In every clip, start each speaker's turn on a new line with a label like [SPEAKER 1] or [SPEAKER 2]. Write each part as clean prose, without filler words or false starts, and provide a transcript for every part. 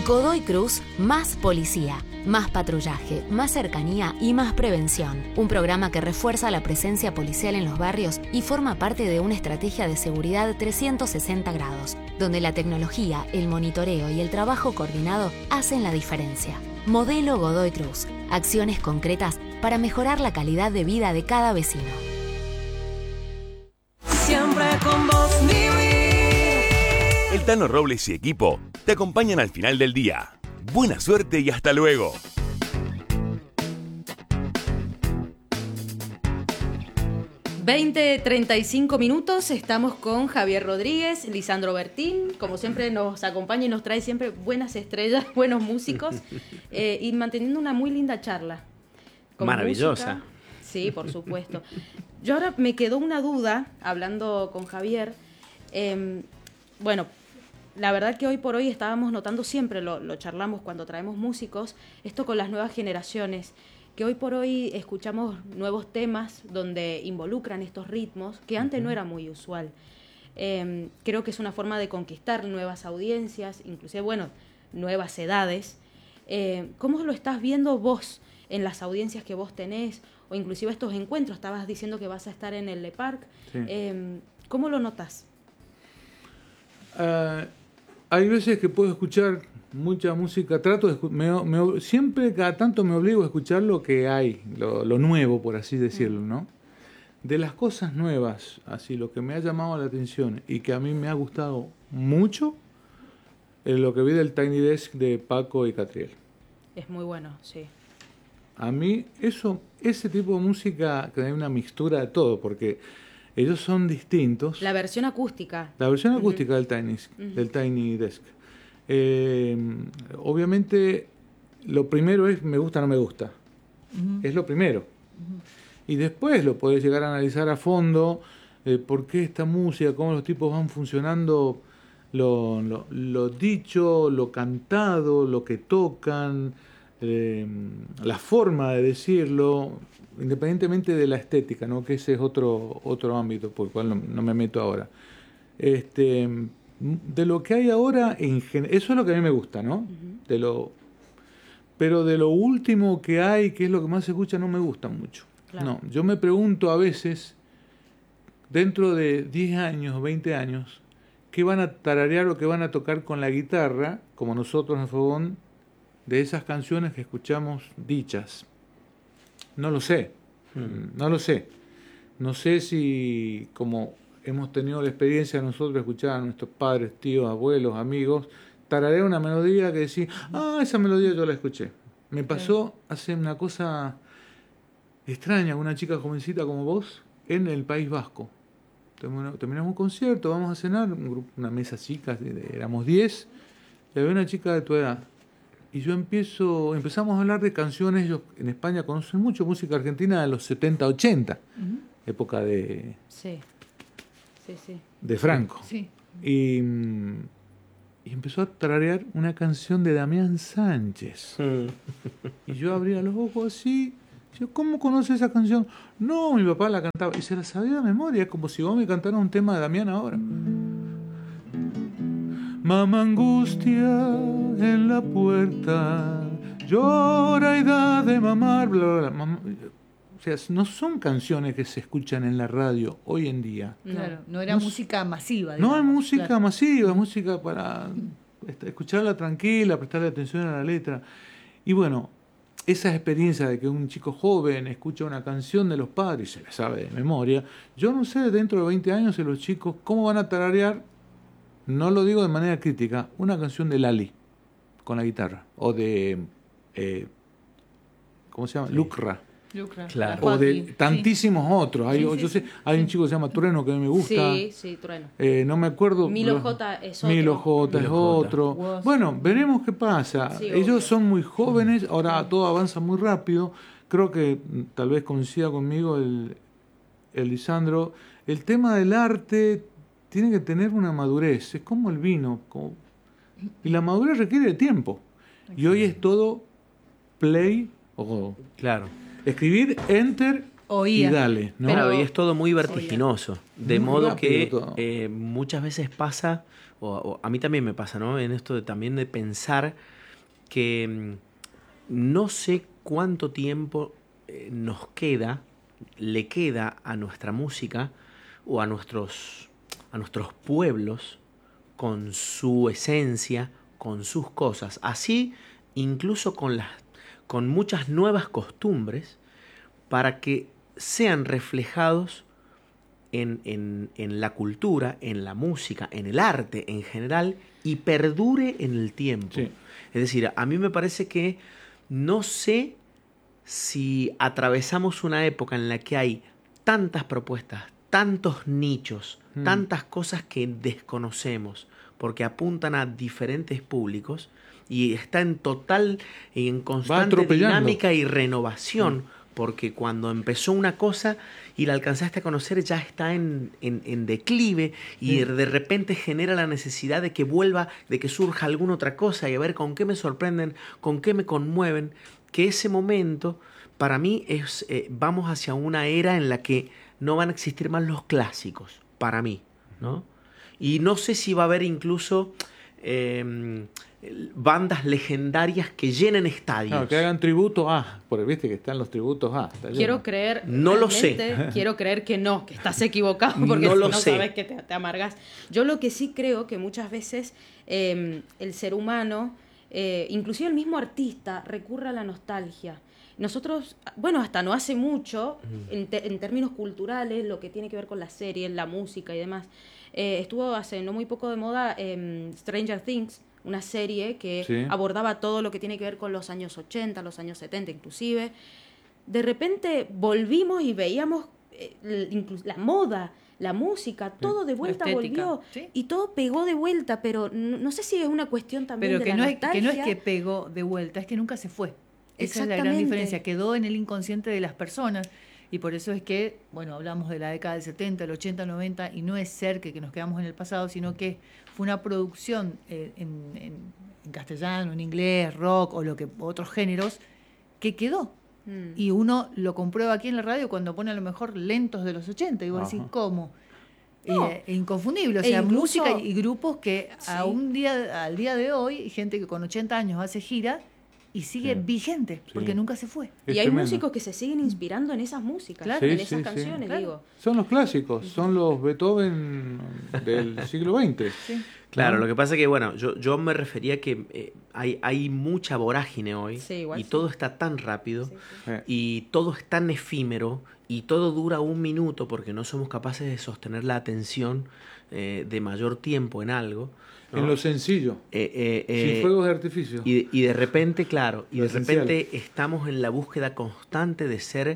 [SPEAKER 1] Godoy Cruz, más policía, más patrullaje, más cercanía y más prevención. Un programa que refuerza la presencia policial en los barrios y forma parte de una estrategia de seguridad 360 grados, donde la tecnología, el monitoreo y el trabajo coordinado hacen la diferencia. Modelo Godoy Cruz. Acciones concretas para mejorar la calidad de vida de cada vecino.
[SPEAKER 2] Siempre con vos,
[SPEAKER 3] El Tano Robles y equipo te acompañan al final del día. Buena suerte y hasta luego.
[SPEAKER 4] ...20:35, estamos con Javier Rodríguez, Lisandro Bertín, como siempre nos acompaña y nos trae siempre buenas estrellas, buenos músicos, y manteniendo una muy linda charla.
[SPEAKER 5] Maravillosa.
[SPEAKER 4] Música. Sí, por supuesto. Yo ahora me quedó una duda, hablando con Javier, bueno, la verdad que hoy por hoy estábamos notando siempre, lo charlamos cuando traemos músicos, esto con las nuevas generaciones, que hoy por hoy escuchamos nuevos temas donde involucran estos ritmos, que antes no era muy usual. Creo que es una forma de conquistar nuevas audiencias, inclusive, bueno, nuevas edades. ¿Cómo lo estás viendo vos en las audiencias que vos tenés? O inclusive estos encuentros, estabas diciendo que vas a estar en el Le Parc. Sí. ¿Cómo lo notas?
[SPEAKER 6] Hay veces que puedo escuchar mucha música, siempre cada tanto me obligo a escuchar lo que hay, lo nuevo, por así decirlo, ¿no? De las cosas nuevas, así lo que me ha llamado la atención y que a mí me ha gustado mucho, es lo que vi del Tiny Desk de Paco y Catriel.
[SPEAKER 4] Es muy bueno, sí.
[SPEAKER 6] A mí ese tipo de música que hay una mixtura de todo, porque ellos son distintos.
[SPEAKER 4] La versión acústica.
[SPEAKER 6] La versión acústica del Tiny Desk. Obviamente lo primero es me gusta o no me gusta. Es lo primero. Y después lo podés llegar a analizar a fondo, por qué esta música, cómo los tipos van funcionando, lo dicho, lo cantado, lo que tocan, la forma de decirlo, independientemente de la estética, ¿no? Que ese es otro ámbito por el cual no me meto ahora. De lo que hay ahora, eso es lo que a mí me gusta, ¿no? Pero de lo último que hay, que es lo que más se escucha, no me gusta mucho. Claro. No, yo me pregunto a veces, dentro de 10 años, 20 años, ¿qué van a tararear o qué van a tocar con la guitarra, como nosotros en Fogón, de esas canciones que escuchamos dichas? No lo sé, no lo sé. No sé si, como hemos tenido la experiencia de nosotros de escuchar a nuestros padres, tíos, abuelos, amigos, tararear una melodía que decís, esa melodía yo la escuché. Me pasó hacer una cosa extraña con una chica jovencita como vos en el País Vasco. Terminamos un concierto, vamos a cenar, una mesa chica, éramos 10, y había una chica de tu edad. Y empezamos a hablar de canciones. Ellos en España conocen mucho música argentina de los 70, 80, época de de Franco.
[SPEAKER 7] Sí.
[SPEAKER 6] Y empezó a tararear una canción de Damián Sánchez. Y yo abría los ojos así. Yo, ¿cómo conoce esa canción? No, mi papá la cantaba. Y se la sabía de memoria, como si vos me cantaras un tema de Damián ahora. Mamá angustia en la puerta, llora y da de mamar, bla, bla, bla. O sea, no son canciones que se escuchan en la radio hoy en día.
[SPEAKER 7] Claro, no era música masiva. Digamos,
[SPEAKER 6] no es música masiva, es música para escucharla tranquila, prestarle atención a la letra. Y bueno, esa experiencia de que un chico joven escucha una canción de los padres y se la sabe de memoria, yo no sé dentro de 20 años si los chicos cómo van a tararear, no lo digo de manera crítica, una canción de Lali con la guitarra, o de ¿cómo se llama? Sí. Lucra.
[SPEAKER 5] Claro.
[SPEAKER 6] O de tantísimos otros. Hay un chico que se llama Trueno que a mí me gusta.
[SPEAKER 4] Sí, Trueno.
[SPEAKER 6] No me acuerdo.
[SPEAKER 4] Milo J es otro.
[SPEAKER 6] Milo J es otro. Wow. Bueno, veremos qué pasa. Sí, ellos son muy jóvenes, ahora todo avanza muy rápido. Creo que tal vez coincida conmigo el Lisandro. El tema del arte tiene que tener una madurez. Es como el vino. Y la madurez requiere de tiempo. Y hoy es todo play o...
[SPEAKER 5] Claro.
[SPEAKER 6] Escribir, enter
[SPEAKER 7] Oía.
[SPEAKER 6] y dale, ¿no?
[SPEAKER 5] Claro, y es todo muy vertiginoso. De
[SPEAKER 6] Muy
[SPEAKER 5] modo
[SPEAKER 6] rápido
[SPEAKER 5] que
[SPEAKER 6] todo.
[SPEAKER 5] muchas veces pasa, o a mí también me pasa, ¿no? En esto también de pensar que no sé cuánto tiempo le queda a nuestra música o a nuestros pueblos con su esencia, con sus cosas. Así, incluso con muchas nuevas costumbres, para que sean reflejados en la cultura, en la música, en el arte en general, y perdure en el tiempo.
[SPEAKER 6] Sí.
[SPEAKER 5] Es decir, a mí me parece que no sé si atravesamos una época en la que hay tantas propuestas, tantos nichos, tantas cosas que desconocemos, porque apuntan a diferentes públicos y está en constante
[SPEAKER 6] atropellando.
[SPEAKER 5] dinámica y renovación, porque cuando empezó una cosa y la alcanzaste a conocer ya está en declive y de repente genera la necesidad de que vuelva, de que surja alguna otra cosa y a ver con qué me sorprenden, con qué me conmueven, que ese momento para mí es vamos hacia una era en la que no van a existir más los clásicos, para mí, ¿no? Y no sé si va a haber incluso bandas legendarias que llenen estadios.
[SPEAKER 6] Claro, que hagan tributo porque viste que están los tributos
[SPEAKER 4] Quiero creer,
[SPEAKER 5] no lo sé.
[SPEAKER 4] Quiero creer que no, que estás equivocado, porque
[SPEAKER 5] No
[SPEAKER 4] si
[SPEAKER 5] lo
[SPEAKER 4] no
[SPEAKER 5] sé.
[SPEAKER 4] sabes que te amargas. Yo lo que sí creo que muchas veces el ser humano, inclusive el mismo artista, recurre a la nostalgia. Nosotros, bueno, hasta no hace mucho, en términos culturales, lo que tiene que ver con las series, la música y demás, estuvo hace no muy poco de moda Stranger Things, una serie que abordaba todo lo que tiene que ver con los años 80, los años 70 inclusive. De repente volvimos y veíamos la moda, la música, todo de vuelta volvió.
[SPEAKER 7] ¿Sí?
[SPEAKER 4] Y todo pegó de vuelta, pero no sé si es una cuestión también
[SPEAKER 7] Pero
[SPEAKER 4] de
[SPEAKER 7] que
[SPEAKER 4] la
[SPEAKER 7] no,
[SPEAKER 4] nostalgia.
[SPEAKER 7] que no es que pegó de vuelta, es que nunca se fue. Esa es la gran diferencia, quedó en el inconsciente de las personas. Y por eso es que, bueno, hablamos de la década del 70, el 80, el 90, y no es ser que nos quedamos en el pasado, sino que fue una producción en castellano, en inglés, rock o otros géneros, que quedó. Y uno lo comprueba aquí en la radio cuando pone a lo mejor lentos de los 80, y vos decís, ¿cómo?
[SPEAKER 4] No.
[SPEAKER 7] Inconfundible, o sea,
[SPEAKER 4] incluso,
[SPEAKER 7] música y grupos que al día de hoy, gente que con 80 años hace gira y sigue vigente, porque nunca se fue.
[SPEAKER 4] Y hay músicos que se siguen inspirando en esas músicas,
[SPEAKER 7] Claro.
[SPEAKER 4] en esas canciones, digo.
[SPEAKER 6] Son los clásicos, son los Beethoven del siglo XX.
[SPEAKER 7] Sí.
[SPEAKER 5] Claro, lo que pasa es que, bueno, yo me refería que hay mucha vorágine hoy y todo está tan rápido y todo es tan efímero y todo dura un minuto porque no somos capaces de sostener la atención de mayor tiempo en algo, ¿no?
[SPEAKER 6] En lo sencillo, sin fuegos de artificio.
[SPEAKER 5] Y de repente, claro, y
[SPEAKER 6] Lo
[SPEAKER 5] de
[SPEAKER 6] esencial.
[SPEAKER 5] repente estamos en la búsqueda constante de ser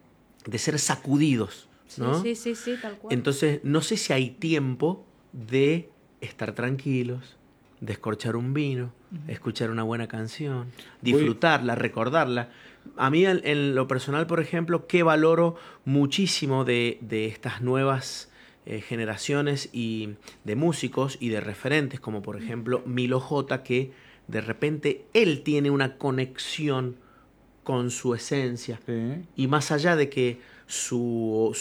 [SPEAKER 5] sacudidos, ¿no?
[SPEAKER 4] Sí, tal cual.
[SPEAKER 5] Entonces, no sé si hay tiempo de estar tranquilos, descorchar un vino, escuchar una buena canción, disfrutarla, recordarla. A mí, en lo personal, por ejemplo, que valoro muchísimo de estas nuevas generaciones y de músicos y de referentes, como por ejemplo Milo J, que de repente él tiene una conexión con su esencia. Y más allá de que su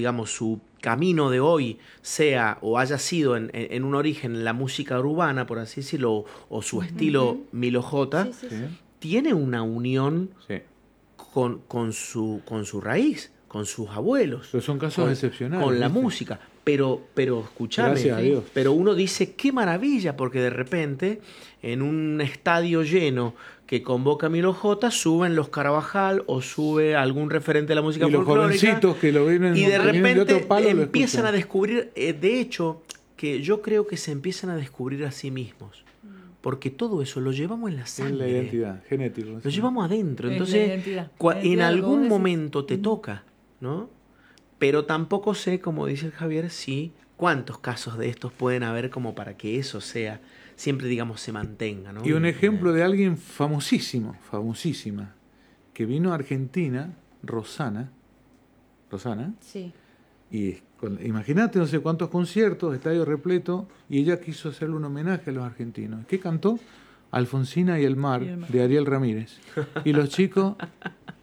[SPEAKER 5] camino de hoy sea o haya sido en un origen la música urbana, por así decirlo, o su estilo Milo J, tiene una unión con su raíz, con sus abuelos.
[SPEAKER 6] Pero son casos excepcionales.
[SPEAKER 5] Con la música. Pero escúchame,
[SPEAKER 6] Gracias a Dios.
[SPEAKER 5] pero uno dice, qué maravilla, porque de repente en un estadio lleno que convoca a Milo J, suben los Carabajal o sube algún referente de la música
[SPEAKER 6] y los
[SPEAKER 5] folclórica.
[SPEAKER 6] jovencitos que lo vienen
[SPEAKER 5] Y de repente
[SPEAKER 6] de otro palo lo
[SPEAKER 5] empiezan a
[SPEAKER 6] escuchan.
[SPEAKER 5] descubrir, de hecho, que yo creo que se empiezan a descubrir a sí mismos. Porque todo eso lo llevamos en la
[SPEAKER 6] Es
[SPEAKER 5] sangre.
[SPEAKER 6] la identidad, genético.
[SPEAKER 5] Lo llevamos adentro.
[SPEAKER 7] Es la
[SPEAKER 5] Entonces,
[SPEAKER 7] identidad.
[SPEAKER 5] en algún
[SPEAKER 7] como decís.
[SPEAKER 5] momento te toca, ¿no? Pero tampoco sé, como dice el Javier, cuántos casos de estos pueden haber como para que eso sea, siempre digamos, se mantenga, ¿no?
[SPEAKER 6] Y un ejemplo de alguien famosísima, que vino a Argentina, Rosana,
[SPEAKER 4] Sí.
[SPEAKER 6] y imagínate no sé cuántos conciertos, estadio repleto, y ella quiso hacerle un homenaje a los argentinos. ¿Qué cantó? Alfonsina y el mar, de Ariel Ramírez. Y los chicos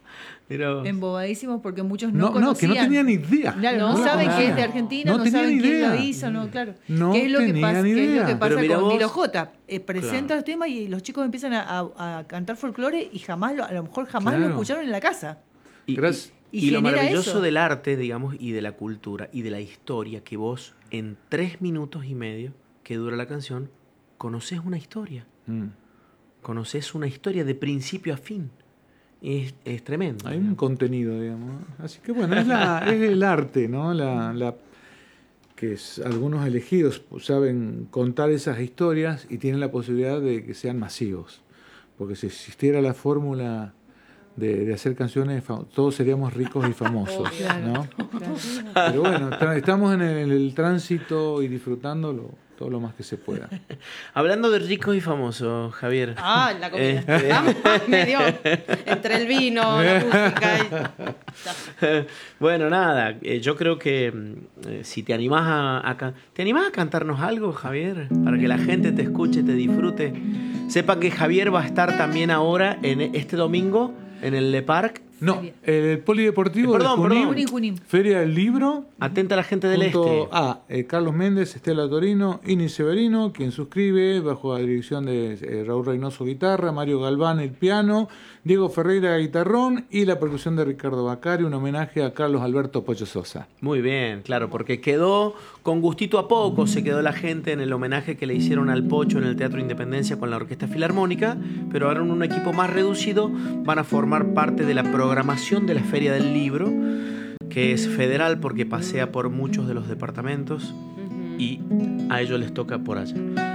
[SPEAKER 5] Pero...
[SPEAKER 7] Embobadísimos porque muchos no conocían.
[SPEAKER 6] No, que no tenían idea.
[SPEAKER 7] Claro, no saben que es de Argentina, no saben quién lo hizo, no, claro.
[SPEAKER 6] No
[SPEAKER 7] ¿Qué es lo que pasa,
[SPEAKER 6] tenían
[SPEAKER 7] qué es lo que
[SPEAKER 6] idea.
[SPEAKER 7] pasa
[SPEAKER 5] Pero
[SPEAKER 7] con
[SPEAKER 5] vos-
[SPEAKER 7] Milo J? Presenta el tema y los chicos empiezan a cantar folclore y a lo mejor jamás lo
[SPEAKER 6] Claro.
[SPEAKER 7] escucharon en la casa.
[SPEAKER 6] Gracias.
[SPEAKER 7] Y
[SPEAKER 5] lo
[SPEAKER 7] genera
[SPEAKER 5] maravilloso
[SPEAKER 7] eso.
[SPEAKER 5] del arte, digamos, y de la cultura y de la historia, que vos en 3 minutos y medio que dura la canción, conoces una historia. Conoces una historia de principio a fin. Es tremendo.
[SPEAKER 6] Hay un contenido, digamos. Así que bueno, es el arte, ¿no? Que algunos elegidos saben contar esas historias y tienen la posibilidad de que sean masivos. Porque si existiera la fórmula de hacer canciones, todos seríamos ricos y famosos, ¿no? Pero bueno, estamos en el tránsito y disfrutándolo todo lo más que se pueda.
[SPEAKER 5] Hablando de ricos y famosos, Javier.
[SPEAKER 4] Ah, la comida. Me dio. Entre el vino, la música.
[SPEAKER 5] Bueno, nada, yo creo que si te animás ¿te animás a cantarnos algo, Javier? Para que la gente te escuche, te disfrute. Sepa que Javier va a estar también ahora, en este domingo, en el Le Parc.
[SPEAKER 6] No, el Polideportivo
[SPEAKER 5] Perdón,
[SPEAKER 6] de Junín,
[SPEAKER 7] perdón. Junín.
[SPEAKER 6] Feria del Libro.
[SPEAKER 5] Atenta a la gente del
[SPEAKER 6] Junto
[SPEAKER 5] Este.
[SPEAKER 6] a Carlos Méndez, Estela Torino, Ini Severino, quien suscribe, bajo la dirección de Raúl Reynoso guitarra, Mario Galván el piano, Diego Ferreira guitarrón y la percusión de Ricardo Bacari, un homenaje a Carlos Alberto Pocho Sosa.
[SPEAKER 5] Muy bien, claro, porque quedó con gustito a poco, se quedó la gente en el homenaje que le hicieron al Pocho en el Teatro Independencia con la Orquesta Filarmónica, pero ahora en un equipo más reducido van a formar parte de la programación de la Feria del Libro, que es federal porque pasea por muchos de los departamentos y a ellos les toca por allá.